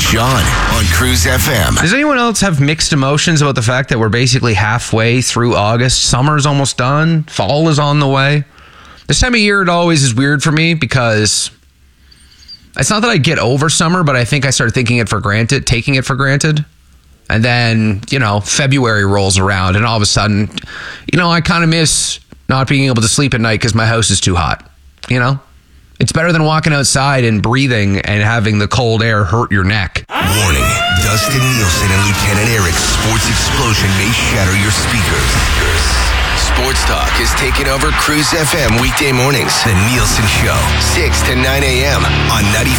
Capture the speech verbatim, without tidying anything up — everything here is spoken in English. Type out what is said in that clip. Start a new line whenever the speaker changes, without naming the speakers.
John on Cruise F M.
Does anyone else have mixed emotions about the fact that we're basically halfway through August? Summer's almost done. Fall is on the way. This time of year, it always is weird for me because it's not that I get over summer, but I think I start thinking it for granted, taking it for granted. And then, you know, February rolls around and all of a sudden, you know, I kind of miss not being able to sleep at night because my house is too hot, you know? It's better than walking outside and breathing and having the cold air hurt your neck.
Warning, Dustin Nielsen and Lieutenant Eric's sports explosion may shatter your speakers. Sports Talk is taking over Cruise F M weekday mornings. The Nielsen Show, six to nine a.m. on ninety-five